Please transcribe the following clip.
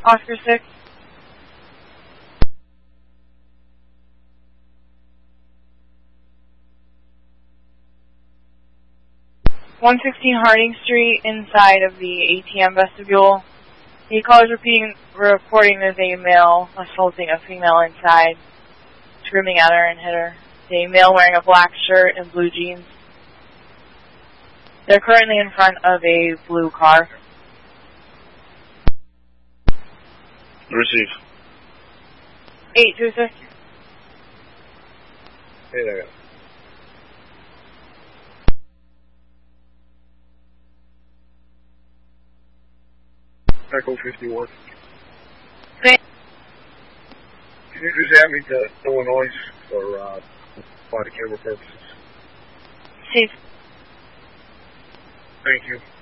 Oscar 6. (116) Harding Street, inside of the ATM vestibule. The caller is reporting there's a male assaulting a female inside, screaming at her and hit her. The male wearing a black shirt and blue jeans. They're currently in front of a blue car. Receive. 826. Hey there. Echo 51. Okay. Can you just add me to Illinois for body camera purposes? Safe. Thank you.